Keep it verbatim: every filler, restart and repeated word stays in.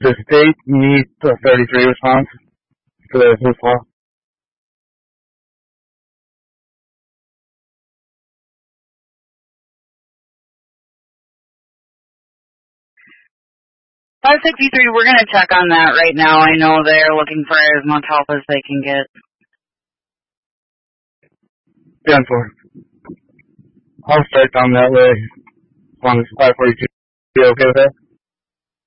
the state needs a thirty-three response for the H I P law? five sixty-three, we're going to check on that right now. I know they're looking for as much help as they can get. ten four. I'll start down that way as long as five forty-two. You okay with that?